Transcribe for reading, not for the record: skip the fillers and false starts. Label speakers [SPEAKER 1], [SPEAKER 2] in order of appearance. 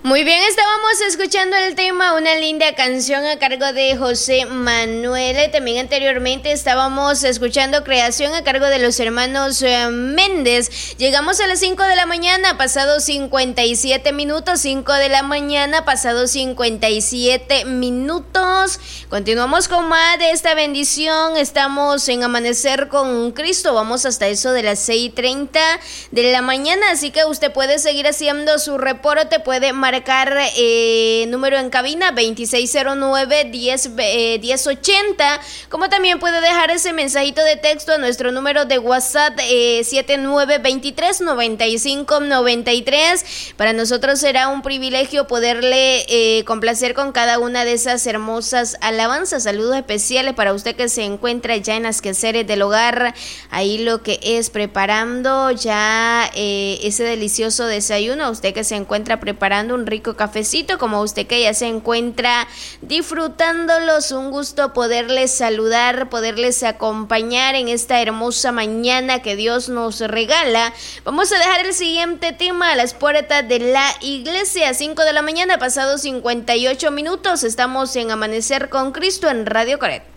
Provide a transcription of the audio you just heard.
[SPEAKER 1] Muy bien, estábamos escuchando el tema Una linda canción a cargo de José Manuel. También anteriormente estábamos escuchando Creación a cargo de los hermanos Méndez. Llegamos a las 5 de la mañana, pasado 57 minutos. 5 de la mañana, pasado 57 minutos. Continuamos con más de esta bendición. Estamos en Amanecer con Cristo. Vamos hasta eso de las 6:30 de la mañana. Así que usted puede seguir haciendo su reporte, puede marcar número en cabina 2609-1080, como también puede dejar ese mensajito de texto a nuestro número de WhatsApp 7923-9593. Para nosotros será un privilegio poderle complacer con cada una de esas hermosas alabanzas. Saludos especiales para usted que se encuentra ya en las quehaceres del hogar, ahí lo que es preparando ya ese delicioso desayuno, a usted que se encuentra preparando un rico cafecito, como usted que ya se encuentra disfrutándolos. Un gusto poderles saludar, poderles acompañar en esta hermosa mañana que Dios nos regala. Vamos a dejar el siguiente tema a las puertas de la iglesia. 5 de la mañana, pasado 58 minutos. Estamos en Amanecer con Cristo en Radio Coret.